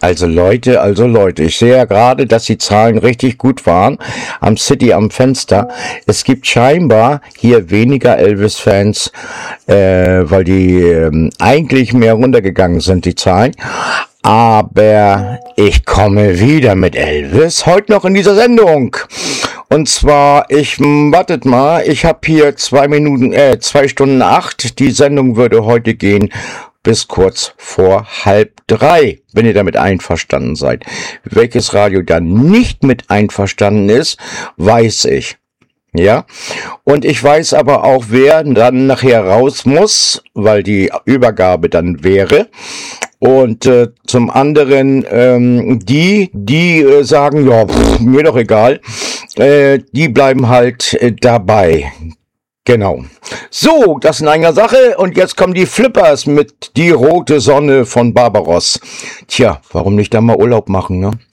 Also Leute, ich sehe ja gerade, dass die Zahlen richtig gut waren am City am Fenster. Es gibt scheinbar hier weniger Elvis-Fans, weil die eigentlich mehr runtergegangen sind, die Zahlen. Aber ich komme wieder mit Elvis, heute noch in dieser Sendung. Und zwar, wartet mal, ich habe hier 2 Stunden 8. Die Sendung würde heute gehen bis kurz vor 2:30, wenn ihr damit einverstanden seid. Welches Radio dann nicht mit einverstanden ist, weiß ich. Ja, und ich weiß aber auch, wer dann nachher raus muss, weil die Übergabe dann wäre. Und zum anderen, die sagen, ja, mir doch egal, die bleiben halt dabei. Genau. So, das in einer Sache. Und jetzt kommen die Flippers mit Die rote Sonne von Barbaros. Tja, warum nicht da mal Urlaub machen, ne?